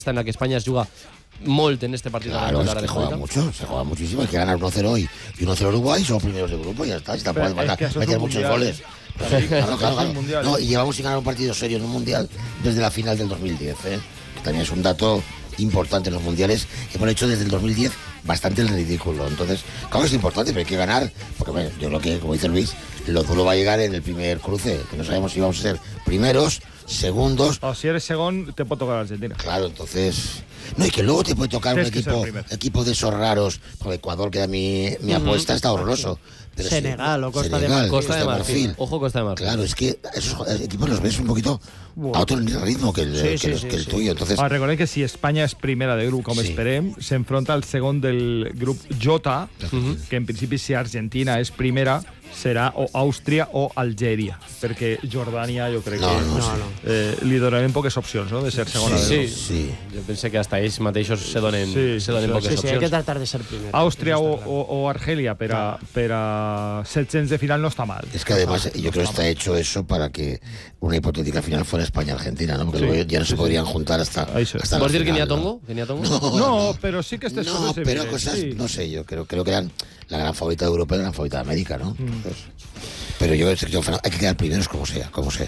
en la que España es juga molt en este partido. Claro, es que juega mucho, se juega muchísimo. Hay que ganar 1-0 hoy y 1-0 Uruguay, son primeros de grupo y ya está. Si tampoco es meter muchos goles. Claro. No, y llevamos sin ganar un partido serio en un mundial desde la final del 2010, que también es un dato importante en los mundiales. Hemos hecho desde el 2010 bastante el ridículo. Entonces, claro, es importante, pero hay que ganar. Porque bueno, yo creo que, como dice Luis, lo duro va a llegar en el primer cruce, que no sabemos si vamos a ser primeros, segundos. O si eres segundo, te puede tocar Argentina. Claro, entonces. No, y que luego te puede tocar un equipo de esos raros. Por Ecuador, que da mi apuesta, está horroroso. Pero Senegal o Costa de Marfil. Ojo, Costa de Marfil. Claro, es que esos equipos los ves un poquito a otro ritmo que el tuyo. Entonces... Recordem que si Espanya és primera de grup, com esperem, s'enfronta al segon del grup J, que en principi si Argentina és primera serà o Àustria o Algèria, perquè Jordània jo crec que li donarem poques opcions, no?, de ser segona de grup. Sí. Jo penso que hasta ells mateixos se donen poques opcions. Sí, hay que tratar de ser primero. Àustria o Argelia per a 700 de final no está mal. Es que además yo creo que está hecho eso para que una hipotética final fuera España-Argentina, ¿no? Porque luego ya no se podrían juntar hasta la final. ¿Puedes decir que ni a Tongo? No, pero sí que este no, pero cosas, no sé, yo creo que eran la gran favorita de Europa y la gran favorita de América, ¿no? Pero yo creo que hay que quedar primeros como sea.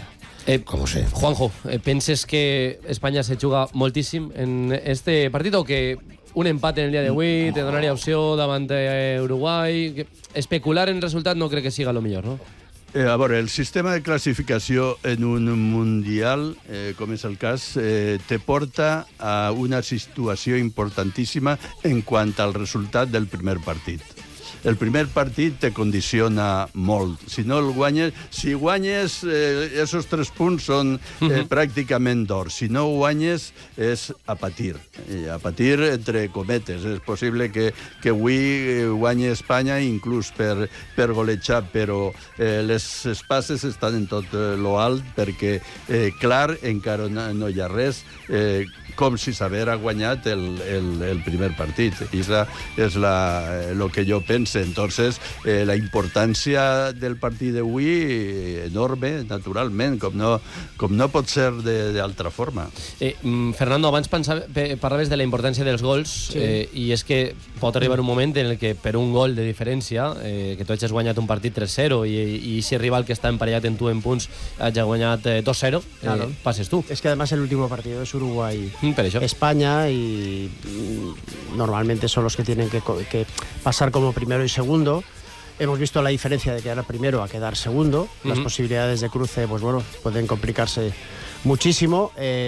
Juanjo, penses que Espanya se juga moltíssim en este partit o que un empat en el dia d'avui te donaria opció davant d'Uruguai? Especular en resultat no crec que siga lo millor, no? A veure, el sistema de classificació en un mundial, com és el cas, te porta a una situació importantíssima en quant al resultat del primer partit. El primer partit te condiciona molt. Si no el guanyes... Si guanyes, esos 3 punts són pràcticament d'or. Si no guanyes, és a patir. A patir entre cometes. És possible que avui guanyi Espanya, inclús per golejar, però les espases estan en tot lo alt, perquè, clar, encara no hi ha res, com si s'haver guanyat el primer partit. I és el que jo penso. Entonces, la importància del partit d'avui enorme, naturalment, com no pot ser d'altra forma. Fernando, abans parlaves de la importància dels gols, i és que pot arribar un moment en el que per un gol de diferència, que tu hagis guanyat un partit 3-0 i si rival que està emparellat en tu en punts hagi guanyat 2-0, passes tu. Es que además el último partido es Uruguay. España y normalmente son los que tienen que pasar como primero y segundo. Hemos visto la diferencia de quedar primero a quedar segundo. Las posibilidades de cruce, pues bueno, pueden complicarse muchísimo.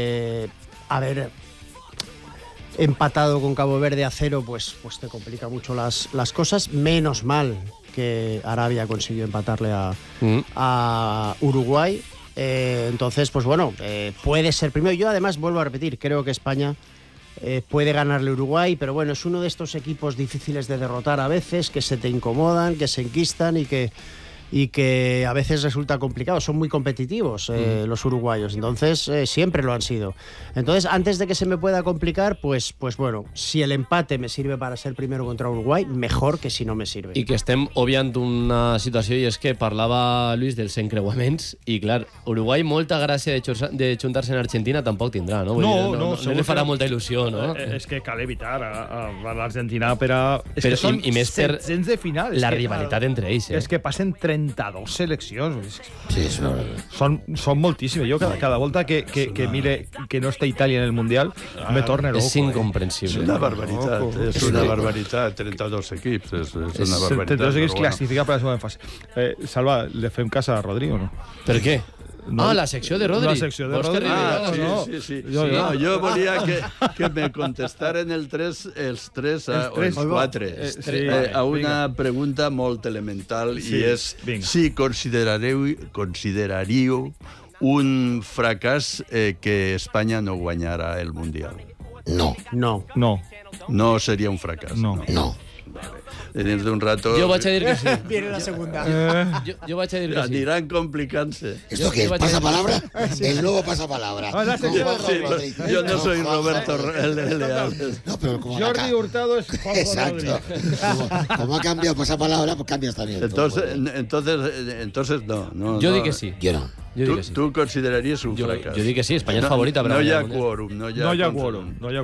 Haber empatado con Cabo Verde a 0, pues te complica mucho las cosas. Menos mal que Arabia consiguió empatarle a Uruguay. Entonces, pues bueno, puede ser primero. Yo además vuelvo a repetir, creo que España puede ganarle a Uruguay, pero bueno, es uno de estos equipos difíciles de derrotar a veces, que se te incomodan, que se enquistan y que a veces resulta complicado. Son muy competitivos los uruguayos, entonces siempre lo han sido. Entonces, antes de que se me pueda complicar, pues bueno, si el empate me sirve para ser primero contra Uruguay, mejor que si no me sirve. I que estem obviant una situació, i és que parlava Luis dels encreuaments, i clar, Uruguai molta gràcia de juntar-se en Argentina tampoc tindrà, no? No li farà molta il·lusió, no? És que cal evitar a l'Argentina per a... Però són i més per 700 de final. La rivalitat entre ells, És que passen 32 seleccions. Sí, són moltíssimes. Jo cada volta que mire que no està Itàlia en el Mundial me torna loco. És incomprensible. És una barbaritat. 32 equips. És una barbaritat. 32 equips classificats per la segona fase. Salva, le fem cas a Rodri o no? Per què? La secció de Rodri. La secció de Rodri. Sí. Jo volia que me contestaren els 3 o els 4 a una pregunta molt elemental, i és si consideraríeu un fracàs que Espanya no guanyara el Mundial. No. No seria un fracàs. No. Dins d'un rato... Jo vaig a dir que sí. Viene la segunda. Jo vaig a dir que sí. Aniran complicant-se. ¿Esto qué es? ¿Pasapalabra? El nuevo pasapalabra. Yo no soy Roberto Leal. No, pero como Jordi Hurtado es Juanjo Exacto. Como ha cambiado pasapalabra, pues cambias también. Entonces no. Jo dic que sí. Yo no. Jo dic que sí. Tu consideraries un fracàs. Jo dic que sí, Espanya és favorita. No hi ha quòrum. No hi ha quòrum.